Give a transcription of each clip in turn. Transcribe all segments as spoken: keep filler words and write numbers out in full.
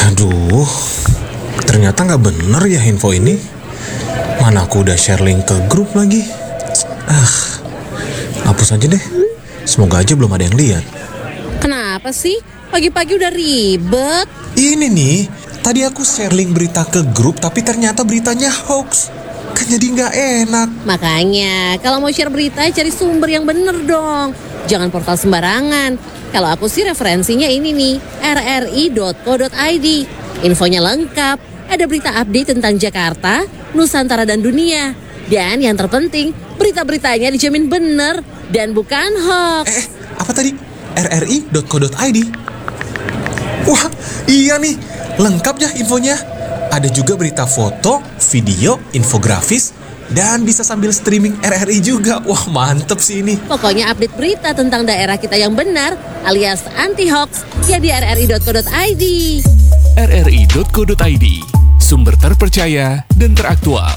Aduh, ternyata nggak bener ya info ini. Mana aku udah share link ke grup lagi. Ah, hapus aja deh. Semoga aja belum ada yang lihat. Kenapa sih? Pagi-pagi udah ribet. Ini nih, tadi aku share link berita ke grup, tapi ternyata beritanya hoax. Kan jadi nggak enak. Makanya, kalau mau share berita, cari sumber yang bener dong. Jangan portal sembarangan. Kalau aku sih referensinya ini nih, r r i dot co dot i d. Infonya lengkap, ada berita update tentang Jakarta, Nusantara dan dunia. Dan yang terpenting, berita-beritanya dijamin bener dan bukan hoax. Eh, apa tadi? r r i dot co dot i d. Wah, iya nih, lengkap ya infonya. Ada juga berita foto, video, infografis, dan bisa sambil streaming R R I juga. Wah, mantep sih ini. Pokoknya update berita tentang daerah kita yang benar alias anti-hoax ya di r r i dot co dot i d. r r i dot co dot i d, sumber terpercaya dan teraktual.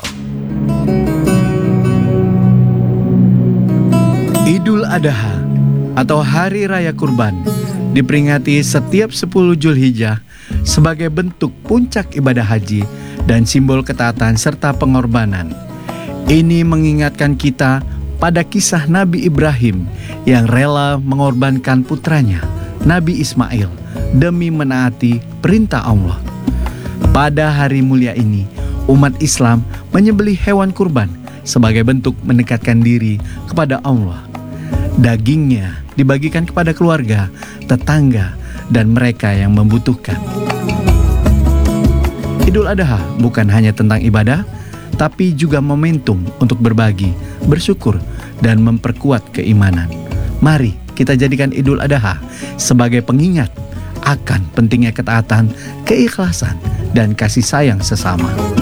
Idul Adha atau Hari Raya Kurban diperingati setiap sepuluh Zulhijjah sebagai bentuk puncak ibadah haji dan simbol ketaatan serta pengorbanan. Ini mengingatkan kita pada kisah Nabi Ibrahim yang rela mengorbankan putranya, Nabi Ismail, demi menaati perintah Allah. Pada hari mulia ini, umat Islam menyembelih hewan kurban sebagai bentuk mendekatkan diri kepada Allah. Dagingnya dibagikan kepada keluarga, tetangga, dan mereka yang membutuhkan. Idul Adha bukan hanya tentang ibadah, tapi juga momentum untuk berbagi, bersyukur, dan memperkuat keimanan. Mari kita jadikan Idul Adha sebagai pengingat akan pentingnya ketaatan, keikhlasan, dan kasih sayang sesama.